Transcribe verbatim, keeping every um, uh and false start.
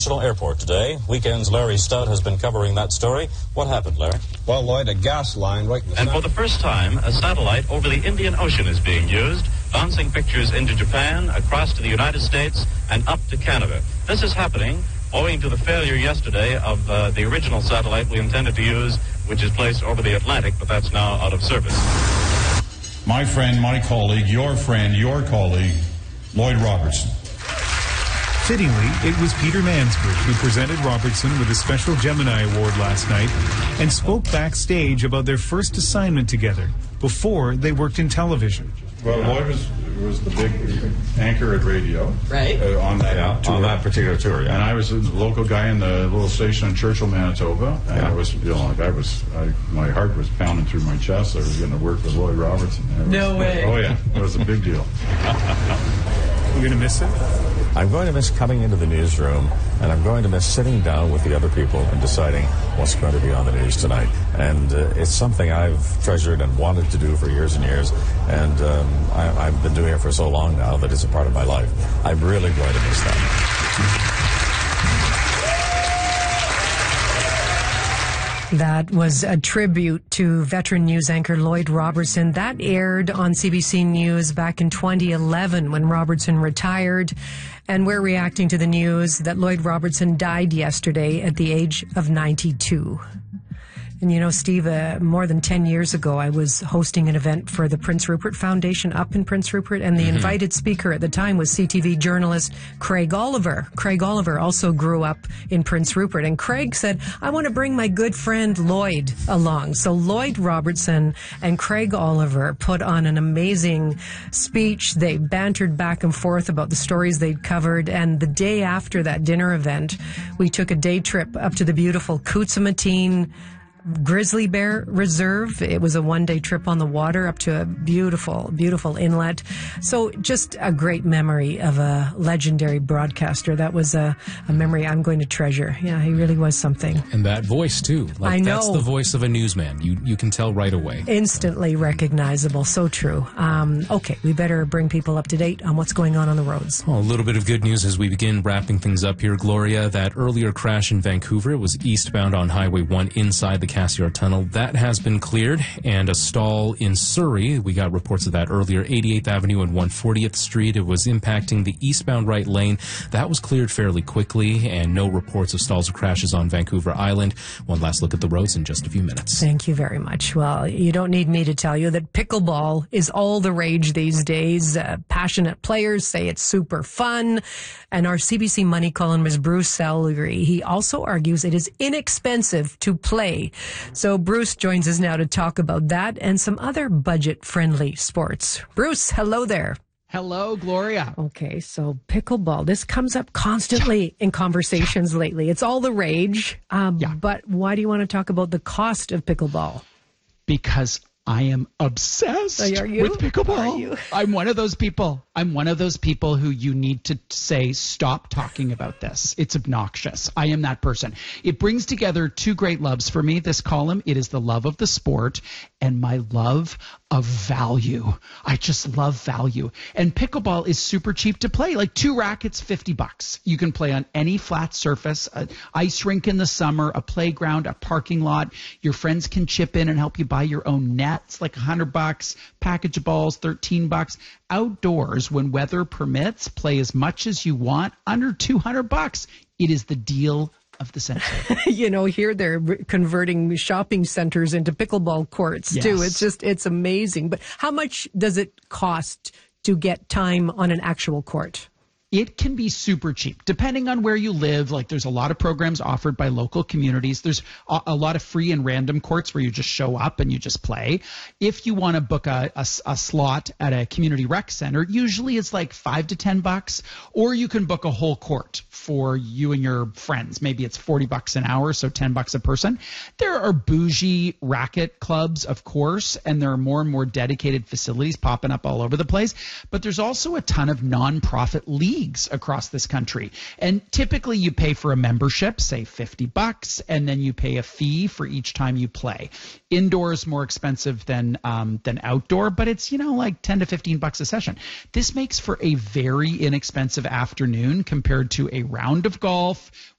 International Airport today. Weekend's Larry Stout has been covering that story. What happened, Larry? Well, Lloyd, a gas line right in the And center. for the first time, a satellite over the Indian Ocean is being used, bouncing pictures into Japan, across to the United States, and up to Canada. This is happening owing to the failure yesterday of uh, the original satellite we intended to use, which is placed over the Atlantic, but that's now out of service. My friend, my colleague, your friend, your colleague, Lloyd Robertson. Fittingly, it was Peter Mansbridge who presented Robertson with a special Gemini Award last night and spoke backstage about their first assignment together before they worked in television. Well, Lloyd was was the big anchor at radio, right? Uh, on that yeah, tour. on that particular tour, yeah. And I was a local guy in the little station in Churchill, Manitoba. And yeah. I was, you know, like I was, I, my heart was pounding through my chest. I was going to work with Lloyd Robertson. Was, no way. Oh yeah, it was a big deal. We're going to miss it. I'm going to miss coming into the newsroom, and I'm going to miss sitting down with the other people and deciding what's going to be on the news tonight. And uh, it's something I've treasured and wanted to do for years and years, and um, I, I've been doing it for so long now that it's a part of my life. I'm really going to miss that. That was a tribute to veteran news anchor Lloyd Robertson. That aired on C B C News back in twenty eleven when Robertson retired. And we're reacting to the news that Lloyd Robertson died yesterday at the age of ninety-two. And you know, Steve, uh, more than ten years ago, I was hosting an event for the Prince Rupert Foundation up in Prince Rupert, and the mm-hmm. invited speaker at the time was C T V journalist Craig Oliver. Craig Oliver also grew up in Prince Rupert, and Craig said, I want to bring my good friend Lloyd along. So Lloyd Robertson and Craig Oliver put on an amazing speech. They bantered back and forth about the stories they'd covered, and the day after that dinner event, we took a day trip up to the beautiful Cootsamatine Grizzly Bear Reserve. It was a one-day trip on the water up to a beautiful, beautiful inlet. So just a great memory of a legendary broadcaster. That was a, a memory I'm going to treasure. Yeah, he really was something. And that voice, too. Like, I know. That's the voice of a newsman. You you can tell right away. Instantly recognizable. So true. Um, okay, we better bring people up to date on what's going on on the roads. Well, a little bit of good news as we begin wrapping things up here, Gloria. That earlier crash in Vancouver was eastbound on Highway one inside the Cassiar Tunnel. That has been cleared, and a stall in Surrey, we got reports of that earlier, eighty-eighth Avenue and one hundred fortieth Street. It was impacting the eastbound right lane. That was cleared fairly quickly, and no reports of stalls or crashes on Vancouver Island. One last look at the roads in just a few minutes. Thank you very much. Well, you don't need me to tell you that pickleball is all the rage these days. Uh, passionate players say it's super fun. And our C B C Money columnist, Bruce Sellery, he also argues it is inexpensive to play. So Bruce joins us now to talk about that and some other budget-friendly sports. Bruce, hello there. Hello, Gloria. Okay, so pickleball. This comes up constantly in conversations lately. It's all the rage. Um, yeah. But why do you want to talk about the cost of pickleball? Because I am obsessed Are you? with pickleball. Are you? I'm one of those people. I'm one of those people who you need to say, stop talking about this. It's obnoxious. I am that person. It brings together two great loves for me, this column. It is the love of the sport and my love of value. I just love value. And pickleball is super cheap to play. Like two rackets, fifty bucks. You can play on any flat surface, an ice rink in the summer, a playground, a parking lot. Your friends can chip in and help you buy your own nets, like a hundred bucks. Package of balls, thirteen bucks. Outdoors, when weather permits, play as much as you want, under two hundred bucks. It is the deal of the century. You know, here they're converting shopping centers into pickleball courts, yes. too. It's just, it's amazing. But how much does it cost to get time on an actual court? It can be super cheap, depending on where you live. Like, there's a lot of programs offered by local communities. There's a, a lot of free and random courts where you just show up and you just play. If you want to book a, a, a slot at a community rec center, usually it's like five to ten bucks, or you can book a whole court for you and your friends. Maybe it's forty bucks an hour, so ten bucks a person. There are bougie racket clubs, of course, and there are more and more dedicated facilities popping up all over the place. But there's also a ton of nonprofit leagues across this country. And typically you pay for a membership, say fifty bucks, and then you pay a fee for each time you play. Indoor is more expensive than um, than outdoor, but it's, you know, like ten to fifteen bucks a session. This makes for a very inexpensive afternoon compared to a round of golf